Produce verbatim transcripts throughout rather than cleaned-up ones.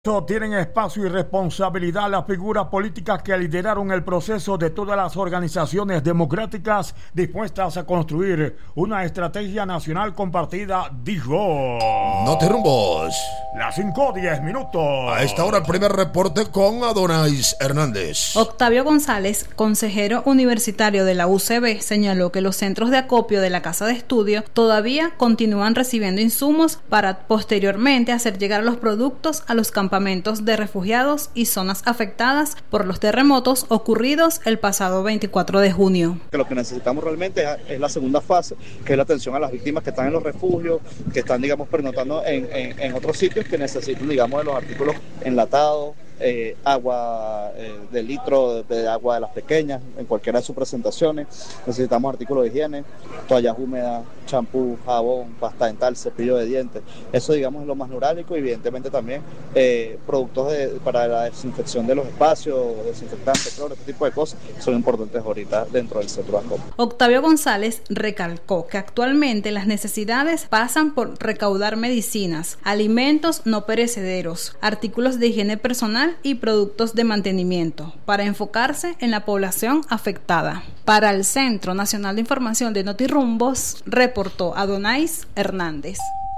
Tienen espacio y responsabilidad las figuras políticas que lideraron el proceso de todas las organizaciones democráticas dispuestas a construir una estrategia nacional compartida, dijo. Notirumbos. Las cinco, diez minutos. A esta hora el primer reporte con Adonais Hernández. Octavio González, consejero universitario de la U C B, señaló que los centros de acopio de la Casa de Estudio todavía continúan recibiendo insumos para posteriormente hacer llegar los productos a los campamentos campamentos de refugiados y zonas afectadas por los terremotos ocurridos el pasado veinticuatro de junio. Lo que necesitamos realmente es la segunda fase, que es la atención a las víctimas que están en los refugios, que están, digamos, pernoctando en, en, en otros sitios que necesitan, digamos, de los artículos enlatados, eh, agua eh, de litro de agua de las pequeñas, en cualquiera de sus presentaciones. Necesitamos artículos de higiene, toallas húmedas, champú, jabón, pasta dental, cepillo de dientes. Eso, digamos, es lo más neurálico, y evidentemente también eh, productos de, para la desinfección de los espacios, desinfectantes, cloro, este tipo de cosas son importantes ahorita dentro del centro de acopio. Octavio González recalcó que actualmente las necesidades pasan por recaudar medicinas, alimentos no perecederos, artículos de higiene personal y productos de mantenimiento, para enfocarse en la población afectada. Para el Centro Nacional de Información de Notirumbos, reportó Adonais Hernández.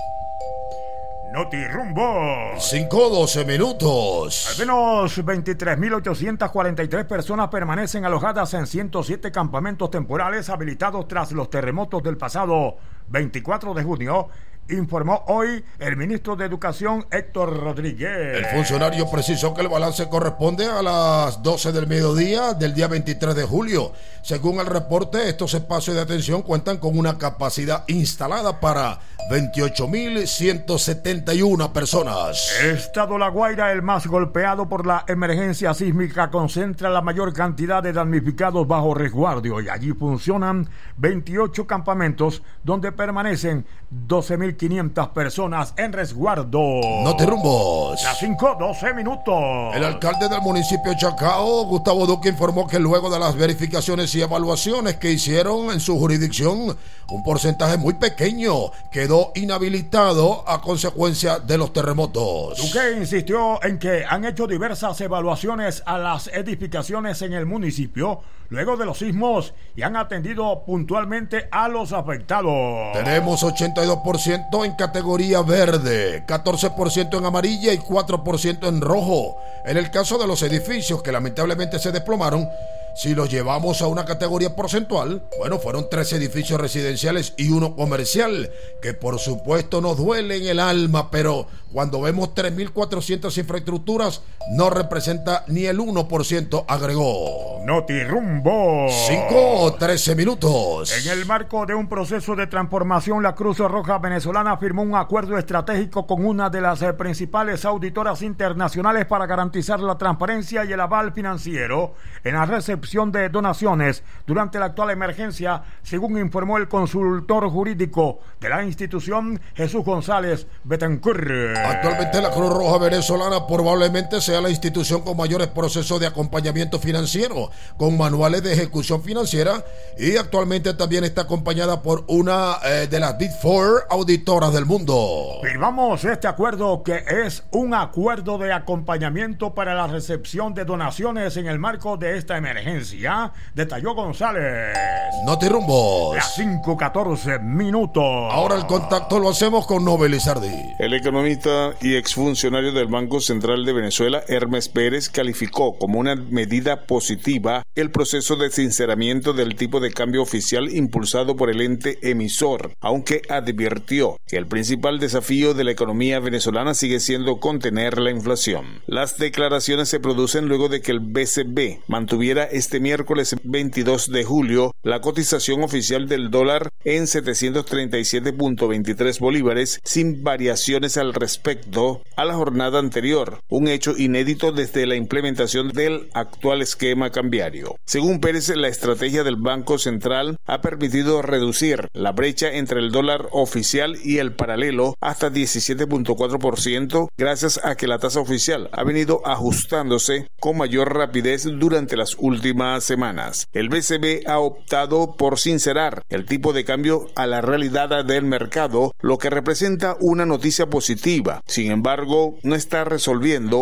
Notirumbos. cinco, doce minutos. Al menos veintitrés mil ochocientas cuarenta y tres personas permanecen alojadas en ciento siete campamentos temporales habilitados tras los terremotos del pasado veinticuatro de junio, informó hoy el ministro de Educación, Héctor Rodríguez. El funcionario precisó que el balance corresponde a las doce del mediodía del día veintitrés de julio. Según el reporte, estos espacios de atención cuentan con una capacidad instalada para veintiocho mil ciento setenta y una personas. Estado La Guaira, el más golpeado por la emergencia sísmica, concentra la mayor cantidad de damnificados bajo resguardo, y allí funcionan veintiocho campamentos donde permanecen doce mil quinientas personas en resguardo. Notirumbos. Las cinco, doce minutos. El alcalde del municipio de Chacao, Gustavo Duque, informó que luego de las verificaciones y evaluaciones que hicieron en su jurisdicción, un porcentaje muy pequeño quedó inhabilitado a consecuencia de los terremotos. Duque insistió en que han hecho diversas evaluaciones a las edificaciones en el municipio luego de los sismos y han atendido puntualmente a los afectados. Tenemos ochenta y dos por ciento en categoría verde, catorce por ciento en amarilla y cuatro por ciento en rojo. En el caso de los edificios que lamentablemente se desplomaron, si los llevamos a una categoría porcentual, bueno, fueron tres edificios residenciales y uno comercial, que por supuesto nos duele en el alma, pero cuando vemos tres mil cuatrocientas infraestructuras, no representa ni el uno por ciento, agregó. Notirumbo. cinco, trece minutos. En el marco de un proceso de transformación, la Cruz Roja Venezolana firmó un acuerdo estratégico con una de las principales auditoras internacionales para garantizar la transparencia y el aval financiero en la recepción de donaciones durante la actual emergencia, según informó el consultor jurídico de la institución, Jesús González Betancourt. Actualmente la Cruz Roja Venezolana probablemente sea la institución con mayores procesos de acompañamiento financiero, con manuales de ejecución financiera, y actualmente también está acompañada por una eh, de las Big Four auditoras del mundo. Firmamos este acuerdo, que es un acuerdo de acompañamiento para la recepción de donaciones en el marco de esta emergencia, detalló González. Notirumbos. Las cinco, catorce minutos. Ahora el contacto lo hacemos con Nobel Lizardi. El economista y exfuncionario del Banco Central de Venezuela, Hermes Pérez, calificó como una medida positiva el proceso de sinceramiento del tipo de cambio oficial impulsado por el ente emisor, aunque advirtió que el principal desafío de la economía venezolana sigue siendo contener la inflación. Las declaraciones se producen luego de que el B C B mantuviera este miércoles veintidós de julio la cotización oficial del dólar en setecientos treinta y siete punto veintitrés bolívares, sin variaciones al respecto a la jornada anterior, un hecho inédito desde la implementación del actual esquema cambiario. Según Pérez, la estrategia del Banco Central ha permitido reducir la brecha entre el dólar oficial y el paralelo hasta diecisiete punto cuatro por ciento, gracias a que la tasa oficial ha venido ajustándose con mayor rapidez durante las últimas semanas. El B C B ha optado por sincerar el tipo de cambio a la realidad del mercado, lo que representa una noticia positiva positiva. Sin embargo, no está resolviendo